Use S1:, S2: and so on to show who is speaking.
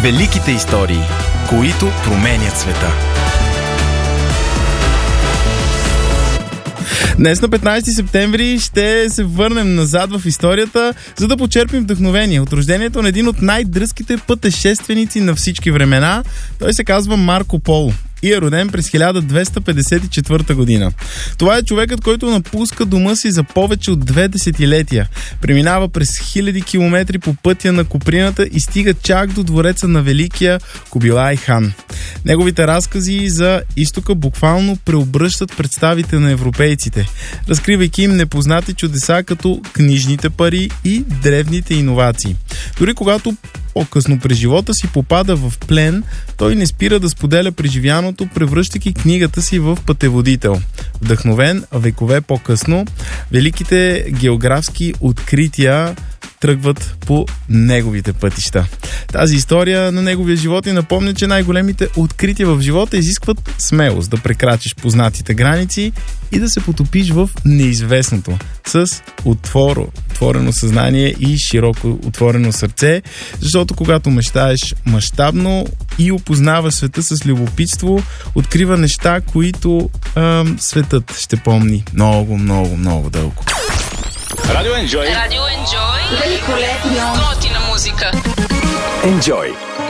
S1: Великите истории, които променят света. Днес на 15 септември ще се върнем назад в историята, за да почерпим вдъхновение от рождението на един от най-дръзките пътешественици на всички времена. Той се казва Марко Поло и е роден през 1254 година. Това е човекът, който напуска дома си за повече от 2 десетилетия. Преминава през хиляди километри по пътя на Куприната и стига чак до двореца на великия Кубилай хан. Неговите разкази за изтока буквално преобръщат представите на европейците, разкривайки им непознати чудеса като книжните пари и древните иновации. Дори когато по-късно през живота си попада в плен, той не спира да споделя преживяното, превръщайки книгата си в пътеводител. Вдъхновен векове по-късно, великите географски открития тръгват по неговите пътища. Тази история на неговия живот ни напомня, че най-големите открития в живота изискват смелост да прекрачиш познатите граници и да се потопиш в неизвестното с отворено съзнание и широко отворено сърце, защото когато мечтаеш мащабно и опознаваш света с любопитство, открива неща, които светът ще помни много, много, много дълго.
S2: Радио Enjoy.
S3: Радио Enjoy. Великолепно. Готина музика.
S2: Enjoy